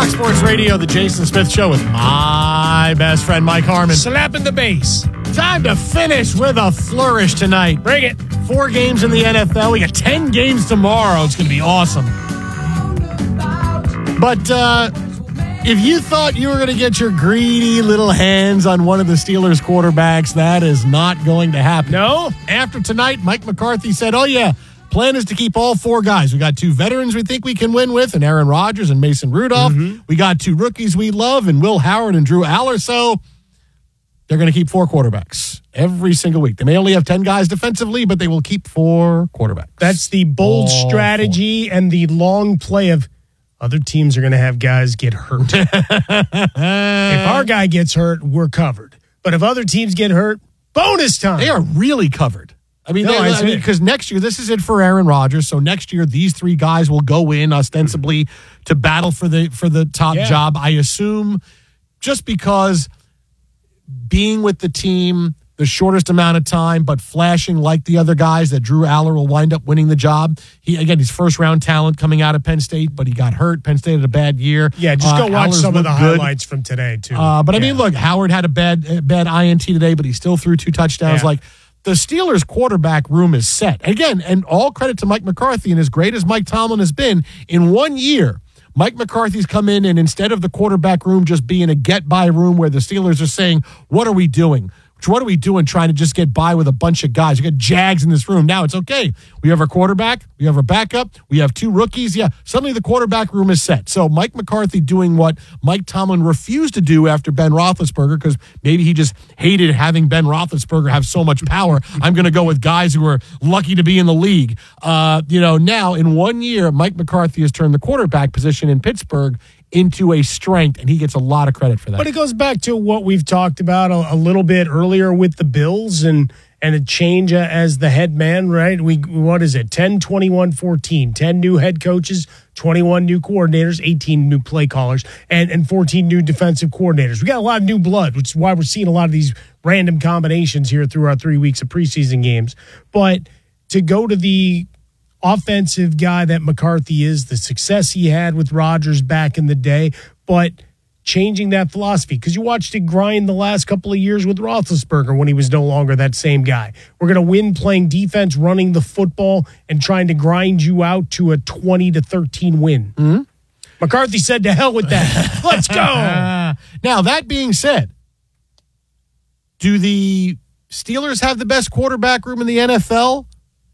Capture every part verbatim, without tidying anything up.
Fox Sports Radio, the Jason Smith Show with my best friend, Mike Harmon. Slapping the bass. Time to finish with a flourish tonight. Bring it. Four games in the N F L. We got ten games tomorrow. It's going to be awesome. But uh, if you thought you were going to get your greedy little hands on one of the Steelers quarterbacks, that is not going to happen. No? After tonight, Mike McCarthy said, oh, yeah, plan is to keep all four guys. We got two veterans we think we can win with, and Aaron Rodgers and Mason Rudolph. Mm-hmm. We got two rookies we love, and Will Howard and Drew Aller. So they're going to keep four quarterbacks every single week. They may only have ten guys defensively, but they will keep four quarterbacks. That's the bold all strategy four. And the long play of other teams are going to have guys get hurt. If our guy gets hurt, we're covered. But if other teams get hurt, bonus time. They are really covered. I mean, no, I mean, because next year, this is it for Aaron Rodgers. So next year, these three guys will go in ostensibly to battle for the for the top yeah. job. I assume just because being with the team the shortest amount of time, but flashing like the other guys, that Drew Aller will wind up winning the job. He again, he's first round talent coming out of Penn State, but he got hurt. Penn State had a bad year. Yeah, just go uh, watch Aller's some of the good. highlights from today too. Uh, but yeah. I mean, look, Howard had a bad bad I N T today, but he still threw two touchdowns. Yeah. Like, the Steelers' quarterback room is set. Again, and all credit to Mike McCarthy, and as great as Mike Tomlin has been, in one year, Mike McCarthy's come in, and instead of the quarterback room just being a get-by room where the Steelers are saying, what are we doing? What are we doing trying to just get by with a bunch of guys? We got Jags in this room. Now it's okay. We have our quarterback. We have our backup. We have two rookies. Yeah, suddenly the quarterback room is set. So Mike McCarthy doing what Mike Tomlin refused to do after Ben Roethlisberger, because maybe he just hated having Ben Roethlisberger have so much power. I'm going to go with guys who are lucky to be in the league. Uh, you know, now in one year, Mike McCarthy has turned the quarterback position in Pittsburgh into a strength, and he gets a lot of credit for that. But it goes back to what we've talked about a, a little bit earlier with the Bills and and a change as the head man, right? We what is it? ten, twenty-one, fourteen. ten new head coaches, twenty-one new coordinators, eighteen new play callers, and, and fourteen new defensive coordinators. We got a lot of new blood, which is why we're seeing a lot of these random combinations here through our three weeks of preseason games. But to go to the offensive guy that McCarthy is, the success he had with Rodgers back in the day, but changing that philosophy, because you watched it grind the last couple of years with Roethlisberger when he was no longer that same guy. We're going to win playing defense, running the football, and trying to grind you out to a twenty to thirteen win. Mm-hmm. McCarthy said, to hell with that. Let's go. Now, that being said, do the Steelers have the best quarterback room in the N F L?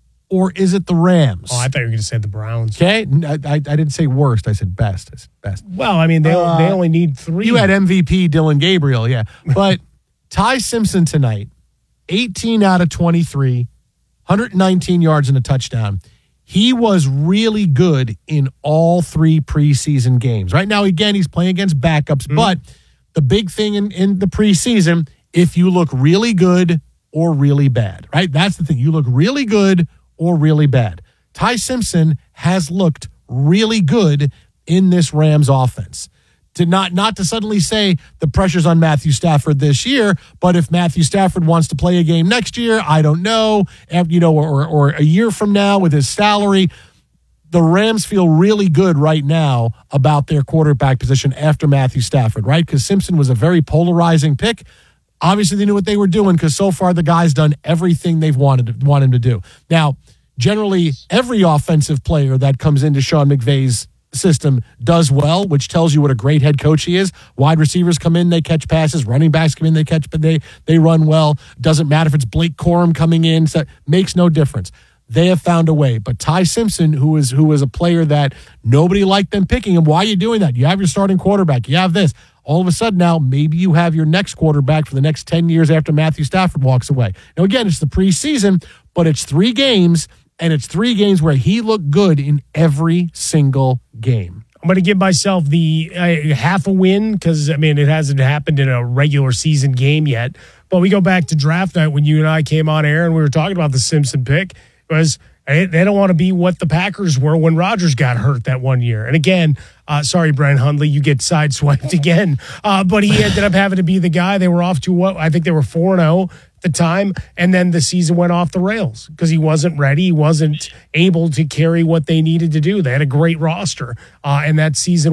Or is it the Rams? Oh, I thought you were going to say the Browns. Okay, I, I, I didn't say worst. I said best. I said best. Well, I mean, they uh, they only need three. You had M V P Dylan Gabriel, yeah. But Ty Simpson tonight, eighteen out of twenty-three, one hundred nineteen yards and a touchdown. He was really good in all three preseason games. Right now, again, he's playing against backups. Mm-hmm. But the big thing in, in the preseason, if you look really good or really bad, right? That's the thing. You look really good or really bad. Ty Simpson has looked really good in this Rams offense. To not not to suddenly say the pressure's on Matthew Stafford this year, but if Matthew Stafford wants to play a game next year, I don't know, you know, or or a year from now with his salary, the Rams feel really good right now about their quarterback position after Matthew Stafford, right? Because Simpson was a very polarizing pick. Obviously, they knew what they were doing because so far the guy's done everything they've wanted to, want him to do. Now, generally, every offensive player that comes into Sean McVay's system does well, which tells you what a great head coach he is. Wide receivers come in, they catch passes. Running backs come in, they catch, but they they run well. Doesn't matter if it's Blake Corum coming in. So makes no difference. They have found a way. But Ty Simpson, who is who is a player that nobody liked them picking him, why are you doing that? You have your starting quarterback. You have this. All of a sudden now, maybe you have your next quarterback for the next ten years after Matthew Stafford walks away. Now, again, it's the preseason, but it's three games, and it's three games where he looked good in every single game. I'm going to give myself the uh, half a win because, I mean, it hasn't happened in a regular season game yet. But we go back to draft night when you and I came on air and we were talking about the Simpson pick. It was they don't want to be what the Packers were when Rodgers got hurt that one year. And again, uh, sorry, Brian Hundley, you get sideswiped again. Uh, but he ended up having to be the guy. They were off to what? I think they were four and oh at the time. And then the season went off the rails because he wasn't ready. He wasn't able to carry what they needed to do. They had a great roster. Uh, and that season